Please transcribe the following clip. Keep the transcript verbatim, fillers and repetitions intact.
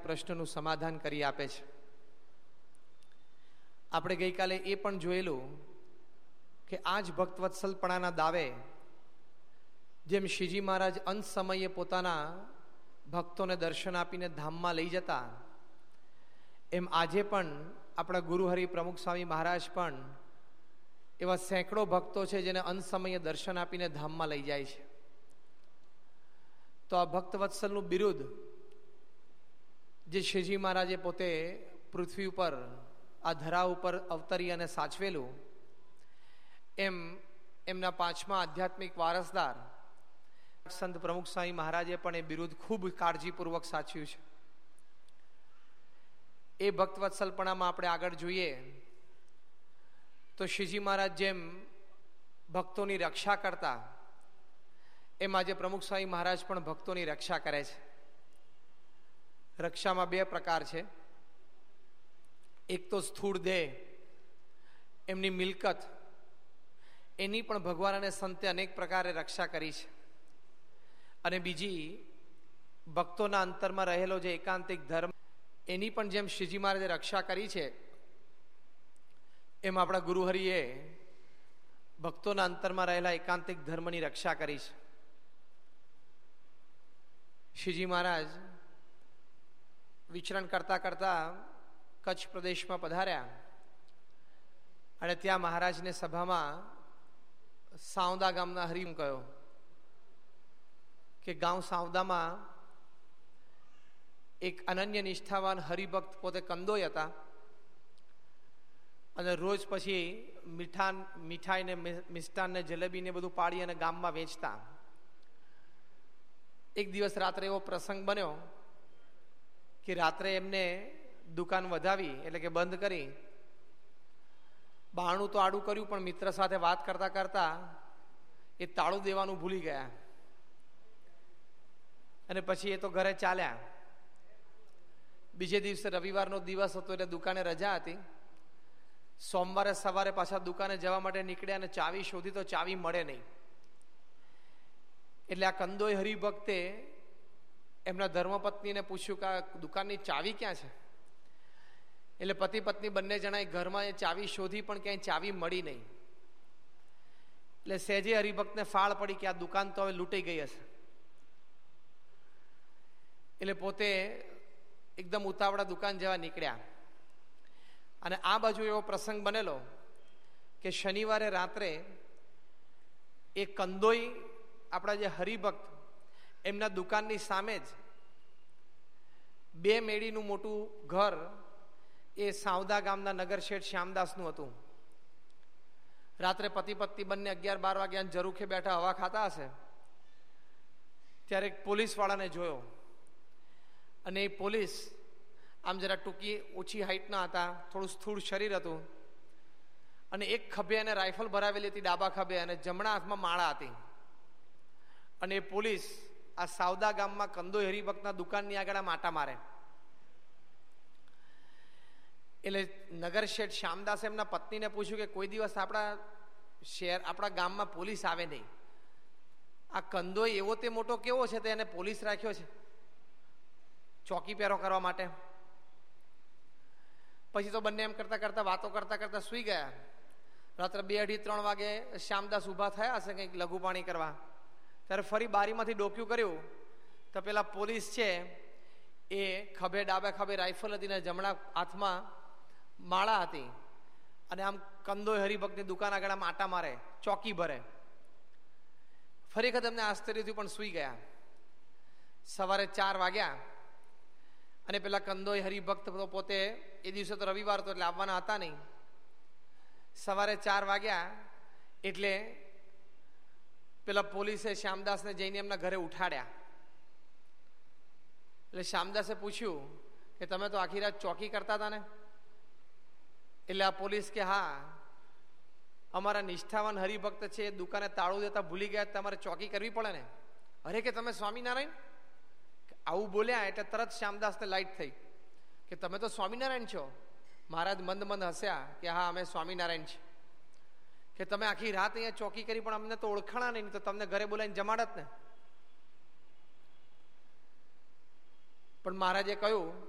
પ્રશ્નનું સમાધાન કરી આપે છે. આપણે ગઈકાલે એ પણ જોયેલું કે આ જ ભક્તવત્સલપણાના દાવે જેમ શ્રીજી મહારાજ અંત સમયે પોતાના ભક્તોને દર્શન આપીને ધામમાં લઈ જતા, એમ આજે પણ આપણા ગુરુહરિ પ્રમુખ સ્વામી મહારાજ પણ એવા સેંકડો ભક્તો છે જેને અંત સમયે દર્શન આપીને ધામમાં લઈ જાય છે. તો આ ભક્તવત્સલનું બિરુદ જે શ્રીજી મહારાજે પોતે પૃથ્વી ઉપર આ ધરા ઉપર અવતરી અને સાચવેલું, એમ એમના પાંચમા આધ્યાત્મિક વારસદાર સંત પ્રમુખ સ્વામી મહારાજે પણ એ બિરુદ ખૂબ કાળજીપૂર્વક સાચ્યું છે. એ ભક્તવત્સલપણામાં આપણે આગળ જોઈએ તો શ્રીજી મહારાજ જેમ ભક્તોની રક્ષા કરતા, એમ આજે પ્રમુખ સ્વામી મહારાજ પણ ભક્તોની રક્ષા કરે છે. રક્ષામાં બે પ્રકાર છે. એક તો સ્થૂળ દેહ, એમની મિલકત, એની પણ ભગવાન અને સંતે અનેક પ્રકારે રક્ષા કરી છે. અને બીજી ભક્તોના અંતરમાં રહેલો જે એકાંતિક ધર્મ, એની પણ જેમ શ્રીજી મહારાજે રક્ષા કરી છે, એમ આપણા ગુરુહરિએ ભક્તોના અંતરમાં રહેલા એકાંતિક ધર્મની રક્ષા કરી છે. શ્રીજી મહારાજ વિચરણ કરતા કરતા કચ્છ પ્રદેશમાં પધાર્યા અને ત્યાં મહારાજને સભામાં સાવદા ગામના હરિમ કહ્યો કે ગામ સાવદામાં એક અનન્ય નિષ્ઠાવાન હરિભક્ત પોતે કંદોય હતા અને રોજ પછી મીઠા મીઠાઈ ને મિષ્ટાન ને જલેબી ને બધું પાડી અને ગામમાં વેચતા. એક દિવસ રાત્રે એવો પ્રસંગ બન્યો કે રાત્રે એમને દુકાન વધાવી એટલે કે બંધ કરી, બારણું તો આડું કર્યું પણ મિત્ર સાથે વાત કરતા કરતા એ તાળું દેવાનું ભૂલી ગયા અને પછી એ તો ઘરે ચાલ્યા. બીજે દિવસે રવિવારનો દિવસ હતો એટલે દુકાને રજા હતી. સોમવારે સવારે પાછા દુકાને જવા માટે નીકળ્યા અને ચાવી શોધી તો ચાવી મળે નહીં. એટલે આ કંદોય હરિભક્તે એમના ધર્મપત્નીને પૂછ્યું કે આ દુકાનની ચાવી ક્યાં છે? એટલે પતિ પત્ની બંને જણાએ ઘરમાં એ ચાવી શોધી પણ ક્યાંય ચાવી મળી નહીં. એટલે સહેજે હરિભક્તને ફાળ પડી કે આ દુકાન તો હવે લૂંટાઈ ગઈ હશે. એટલે પોતે એકદમ ઉતાવળા દુકાન જવા નીકળ્યા અને આ બાજુ એવો પ્રસંગ બનેલો કે શનિવારે રાત્રે એ કંદોઈ આપણા જે હરિભક્ત એમના દુકાનની સામે જ બે મેડીનું મોટું ઘર એ સાવદા ગામના નગર શેઠ શ્યામદાસનું હતું. રાત્રે પતિ પત્ની બંને અગિયાર બાર વાગ્યા ઝરૂખે બેઠા હવા ખાતા હશે ત્યારે એક પોલીસ વાળાને જોયો અને એ પોલીસ આમ જરા ટૂંકી ઓછી હાઈટના હતા, થોડું સ્થૂળ શરીર હતું અને એક ખભે એને રાઇફલ ભરાવેલી હતી ડાબા ખભે અને જમણા હાથમાં માળા હતી. અને એ પોલીસ આ સાવદા ગામમાં કંદોય હરિભક્તના દુકાનની આગળ માટા મારે. એટલે નગર શેઠ શ્યામદાસે એમના પત્નીને પૂછ્યું કે કોઈ દિવસ આપણા શહેર આપણા ગામમાં પોલીસ આવે નહીં, આ કંદોય એવો તે મોટો કેવો છે તે એને પોલીસ રાખ્યો છે ચોકી પહેરો કરવા માટે? પછી તો બંને એમ કરતા કરતા વાતો કરતા કરતા સુઈ ગયા. રાત્રે બે અઢી ત્રણ વાગે શ્યામદાસ ઊભા થયા હશે કંઈક લઘુ પાણી કરવા, ત્યારે ફરી બારીમાંથી ડોક્યું કર્યું તો પેલા પોલીસ છે એ ખભે ડાબે ખભે રાઇફલ હતી ને જમણા હાથમાં માળા હતી અને આમ કંદોય હરિભક્તની દુકાન આગળ આમ આટા મારે, ચોકી ભરે. ફરી વખત એમને આશ્ચર્ય થયું પણ સુઈ ગયા. સવારે ચાર વાગ્યા અને પેલા કંદોય હરિભક્ત તો પોતે એ દિવસે તો રવિવાર તો એટલે આવવાના હતા નહીં. સવારે ચાર વાગ્યા એટલે પેલા પોલીસે શ્યામદાસને જઈને એમના ઘરે ઉઠાડ્યા. એટલે શ્યામદાસે પૂછ્યું કે તમે તો આખી રાત ચોકી કરતા હતા ને? એટલે આ પોલીસ કે હા, અમારા નિષ્ઠાવાન હરિભક્ત છે એ દુકાને તાળું દેતા ભૂલી ગયા, તમારે ચોકી કરવી પડે ને. અરે કે તમે સ્વામિનારાયણ? આવું બોલ્યા એટલે તરત શ્યામદાસને લાઈટ થઈ કે તમે તો સ્વામિનારાયણ છો. મહારાજ મંદ મંદ હસ્યા કે હા અમે સ્વામિનારાયણ છીએ. કે તમે આખી રાત અહીંયા ચોકી કરી પણ અમને તો ઓળખાણા નહીં, તો તમને ઘરે બોલાવીને જમાડત ને. પણ મહારાજે કહ્યું